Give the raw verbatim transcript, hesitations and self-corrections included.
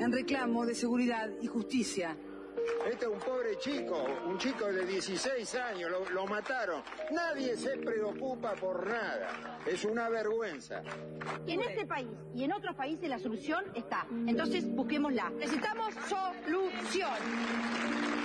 en reclamo de seguridad y justicia. Este es un pobre chico, un chico de dieciséis años, lo, lo mataron. Nadie se preocupa por nada. Es una vergüenza. En este país y en otros países la solución está. Entonces busquémosla. Necesitamos solución.